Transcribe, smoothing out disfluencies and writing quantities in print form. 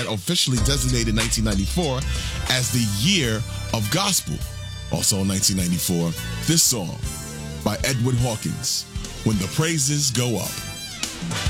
officially designated 1994 as the year of gospel. Also in 1994, this song by Edward Hawkins, When the Praises Go Up.